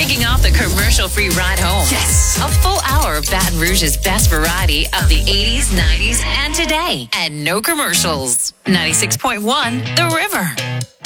Kicking off the commercial-free ride home. Yes! A full hour of Baton Rouge's best variety of the 80s, 90s, and today. And no commercials. 96.1 The River.